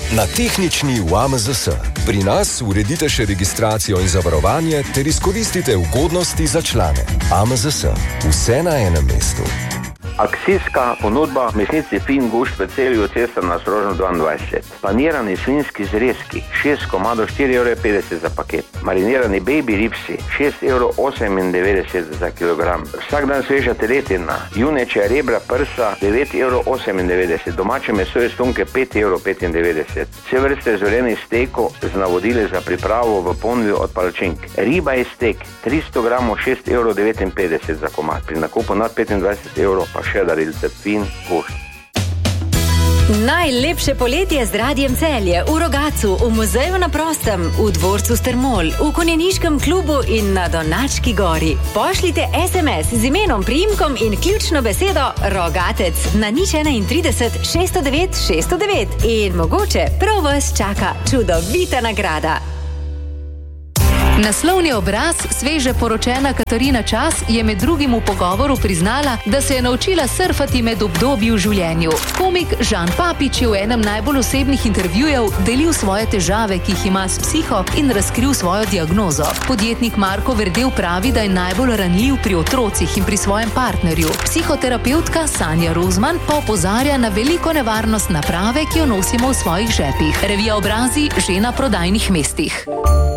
Na tehnični v AMZS. Pri nas uredite še registracijo in zavarovanje ter izkoristite ugodnosti za člane. AMZS. Vse na enem mestu. Akcijska ponudba v mesnici Fin Gušt v Celju, Cesta na Ostrožno 22. Panirani svinjski zrezki 6 komadov 4,50 € za paket. Marinirani baby ribsi 6,98 € za kilogram. Vsak dan sveža teletina, junečja rebra prsa 9,98 €. Domače meso iz tunke 5,95 €. Vse vrste zorenih stekov z navodili za pripravo v ponvi od palačink. Riba je stek 300 gramov 6,59 € za komad. Pri nakupu nad 25 € pa še darilce Fin Gušt. Najlepše poletje z Radiem Celje v Rogatcu, v muzeju na prostem, v dvorcu Strmol, v konjeniškem klubu in na Donački gori. Pošljite SMS z imenom, priimkom in ključno besedo Rogatec na 031 609 609 in mogoče prav vas čaka čudovita nagrada. Naslovni obraz sveže poročena Katarina Čas je med drugim v pogovoru priznala, da se je naučila surfati med obdobji v življenju. Komik Žan Papič je v enem najbolj osebnih intervjujev delil svoje težave, ki jih ima s psiho, in razkril svojo diagnozo. Podjetnik Marko Verdel pravi, da je najbolj ranljiv pri otrocih in pri svojem partnerju. Psihoterapeutka Sanja Rozman pa opozarja na veliko nevarnost naprave, ki jo nosimo v svojih žepih. Revija Obrazi že na prodajnih mestih.